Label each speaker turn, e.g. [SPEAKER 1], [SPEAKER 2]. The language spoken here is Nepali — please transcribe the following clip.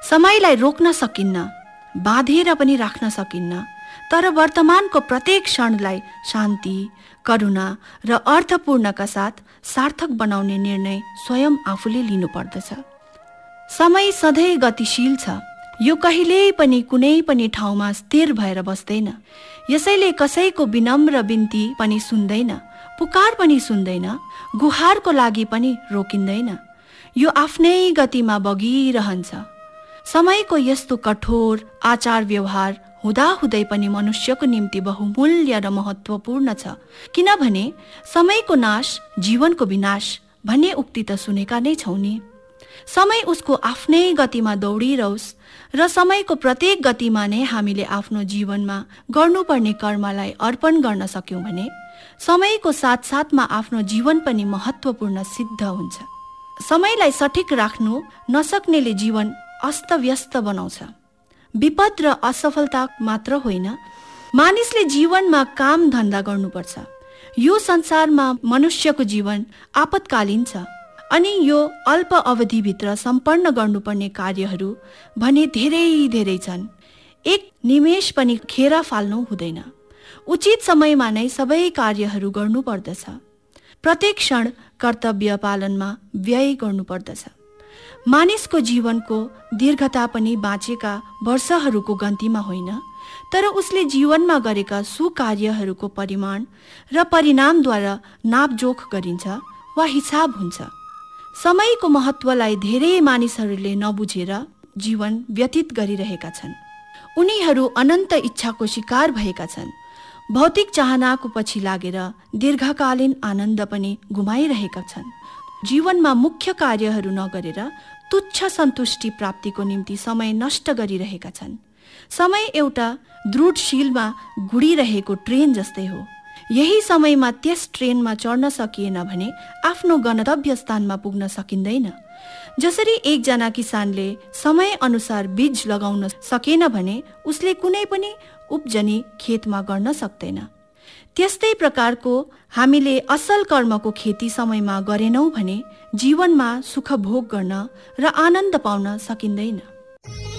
[SPEAKER 1] समयलाई रोक्न सकिन्न, बाँधेर पनि राख्न सकिन्न, तर वर्तमानको प्रत्येक क्षणलाई शान्ति, करुणा र अर्थपूर्णका साथ सार्थक बनाउने निर्णय स्वयं आफूले लिनुपर्दछ। समय सधैँ गतिशील छ। यो कहिल्यै पनि कुनै पनि ठाउँमा स्थिर भएर बस्दैन। यसैले कसैको विनम्र बिन्ती पनि सुन्दैन, पुकार पनि सुन्दैन, गुहारको लागि पनि रोकिँदैन। यो आफ्नै गतिमा बगिरहन्छ। समयको यस्तो कठोर आचार व्यवहार हुँदाहुँदै पनि मनुष्यको निम्ति बहुमूल्य र महत्त्वपूर्ण छ। किनभने समयको नाश जीवनको विनाश भन्ने उक्ति त सुनेका नै छौ नि। समय उसको आफ्नै गतिमा दौडिरहोस् र समयको प्रत्येक गतिमा नै हामीले आफ्नो जीवनमा गर्नुपर्ने कर्मलाई अर्पण गर्न सक्यौं भने समयको साथसाथमा आफ्नो जीवन पनि महत्त्वपूर्ण सिद्ध हुन्छ। समयलाई सठिक राख्नु नसक्नेले जीवन अस्तव्यस्त बनाउँछ। विपद र असफलता मात्र होइन, मानिसले जीवनमा काम धन्दा गर्नुपर्छ। यो संसारमा मनुष्यको जीवन आपतकालीन छ अनि यो अल्प अवधिभित्र सम्पन्न गर्नुपर्ने कार्यहरू भने धेरै छन्। एक निमेष पनि खेर फाल्नु हुँदैन। उचित समयमा नै सबै कार्यहरू गर्नुपर्दछ। प्रत्येक क्षण कर्तव्य पालनमा व्यय गर्नुपर्दछ। मानिसको जीवनको दीर्घता पनि बाँचेका वर्षहरूको गन्तीमा होइन, तर उसले जीवनमा गरेका सुकार्यहरूको परिमाण र परिणामद्वारा नापजोख गरिन्छ वा हिसाब हुन्छ। समयको महत्त्वलाई धेरै मानिसहरूले नबुझेर जीवन व्यतीत गरिरहेका छन्। उनीहरू अनन्त इच्छाको शिकार भएका छन्। भौतिक चाहनाको पछि लागेर दीर्घकालीन आनन्द पनि गुमाइरहेका छन्। जीवनमा मुख्य कार्यहरू नगरेर तुच्छ सन्तुष्टि प्राप्तिको निम्ति समय नष्ट गरिरहेका छन्। समय एउटा दृढ शीलमा गुडिरहेको ट्रेन जस्तै हो। यही समयमा त्यस ट्रेनमा चढ्न सकिएन भने आफ्नो गन्तव्य स्थानमा पुग्न सकिँदैन। जसरी एकजना किसानले समय अनुसार बीज लगाउन सकेन भने उसले कुनै पनि उब्जनी खेतमा गर्न सक्दैन। त्यस्तै प्रकारको हामीले असल कर्मको खेती समयमा गरेनौं भने जीवनमा सुख भोग गर्न र आनन्द पाउन सकिँदैन।